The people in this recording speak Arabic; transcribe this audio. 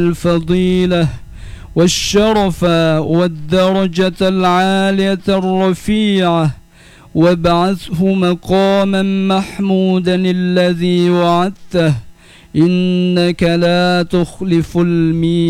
الفضيلة والشرف والدرجة العالية الرفيعة، وابعثه مقاما محمودا الذي وعدته، إنك لا تخلف الميعاد.